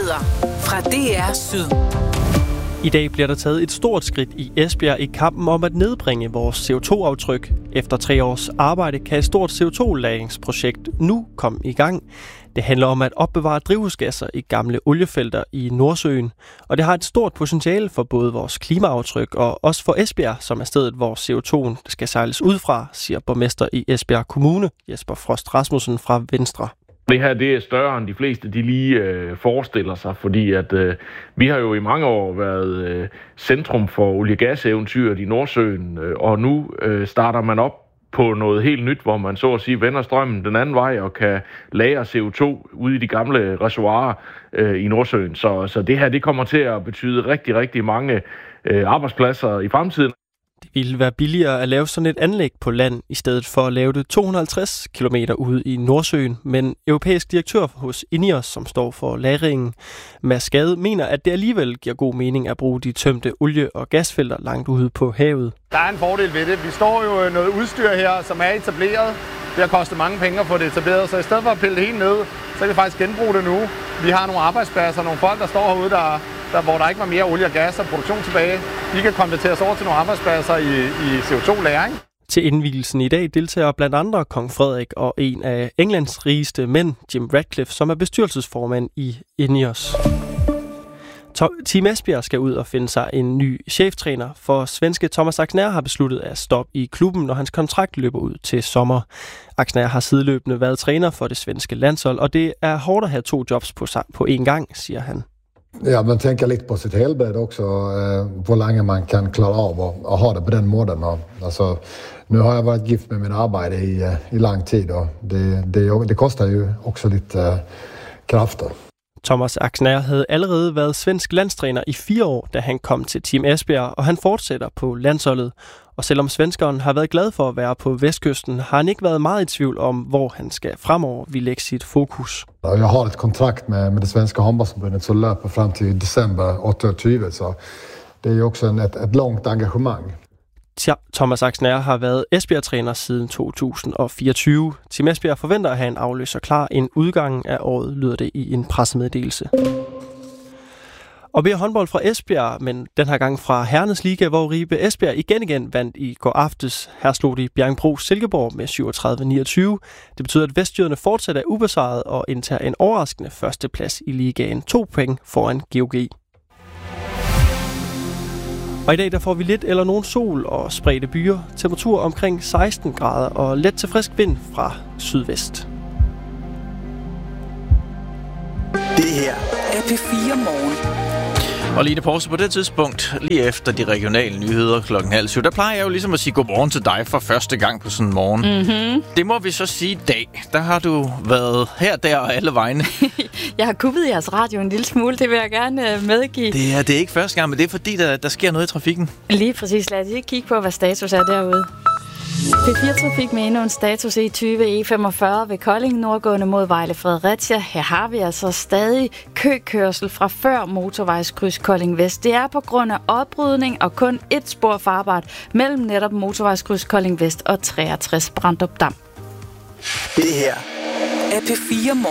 Nyheder fra DR Syd. I dag bliver der taget et stort skridt i Esbjerg i kampen om at nedbringe vores CO2-aftryk. Efter 3 års arbejde kan et stort CO2-lagringsprojekt nu komme i gang. Det handler om at opbevare drivhusgasser i gamle oliefelter i Nordsøen. Og det har et stort potentiale for både vores klimaaftryk og også for Esbjerg, som er stedet, hvor CO2'en skal sejles ud fra, siger borgmester i Esbjerg Kommune, Jesper Frost Rasmussen fra Venstre. Det her det er større end de fleste de lige forestiller sig, fordi at vi har jo i mange år været centrum for olie-gas-eventyret i Nordsøen, og nu starter man op på noget helt nyt, hvor man så at sige vender strømmen den anden vej og kan lagre CO2 ude i de gamle reservoirer i Nordsøen. Så det her det kommer til at betyde rigtig, rigtig mange arbejdspladser i fremtiden. Det ville være billigere at lave sådan et anlæg på land, i stedet for at lave det 250 km ude i Nordsøen. Men europæisk direktør hos INEOS, som står for lagringen, Mads Gade, mener, at det alligevel giver god mening at bruge de tømte olie- og gasfelter langt ude på havet. Der er en fordel ved det. Vi står jo noget udstyr her, som er etableret. Det har kostet mange penge at få det etableret, så i stedet for at pille det helt ned, så kan vi faktisk genbruge det nu. Vi har nogle arbejdspladser, nogle folk, der står herude, hvor der ikke var mere olie og gas og produktion tilbage. De kan konverteres over til nogle arbejdspladser i CO2-lagring. Til indvielsen i dag deltager blandt andre kong Frederik og en af Englands rigeste mænd, Jim Ratcliffe, som er bestyrelsesformand i INEOS. Team Esbjerg skal ud og finde sig en ny cheftræner, for svenske Thomas Axnér har besluttet at stoppe i klubben, når hans kontrakt løber ud til sommer. Axnér har sideløbende været træner for det svenske landshold, og det er hårdt at have 2 jobs på én gang, siger han. Ja, man tänker lite på sitt helbred också, hvor länge man kan klara av att ha det på den måten. Alltså, nu har jag varit gift med min arbete i lang tid, och det kostar ju också lite krafter. Thomas Axnér havde allerede været svensk landstræner i 4 år, da han kom til Team Esbjerg, og han fortsætter på landsholdet. Og selvom svenskeren har været glad for at være på vestkysten, har han ikke været meget i tvivl om, hvor han skal fremover vil lægge sit fokus. Jeg har et kontrakt med det svenske håndboldforbundet, som løber frem til december 28, så det er jo også et langt engagement. Thomas Axnér har været Esbjerg-træner siden 2024. Team Esbjerg forventer at have en afløser klar inden udgangen af året, lyder det i en pressemeddelelse. Og mere håndbold fra Esbjerg, men den her gang fra Herrens Liga, hvor Ribe Esbjerg igen vandt i går aftes. Her slog de Bjerringbro Silkeborg med 37-29. Det betyder, at vestjyderne fortsat er ubesejret og indtager en overraskende førsteplads i ligaen. 2 point foran GOG. Og i dag der får vi lidt eller nogen sol og spredte byer. Temperatur omkring 16 grader og let til frisk vind fra sydvest. Det her er P4 Morgen. Og Line Poulsen, på det tidspunkt, lige efter de regionale nyheder 6:30, der plejer jeg jo ligesom at sige godmorgen til dig for første gang på sådan en morgen. Mm-hmm. Det må vi så sige i dag. Der har du været her, der og alle vegne. Jeg har kuppet jeres radio en lille smule, det vil jeg gerne medgive. Det er ikke første gang, men det er fordi, der sker noget i trafikken. Lige præcis. Lad os lige kigge på, hvad status er derude. P4-trafik med endnu en status E20 E45 ved Kolding, nordgående mod Vejle Fredericia. Her har vi altså stadig køkørsel fra før motorvejskryds Kolding Vest. Det er på grund af opbrydning og kun et spor farbart mellem netop motorvejskryds Kolding Vest og 63 Brandrup Dam. Det her er P4 Morgen.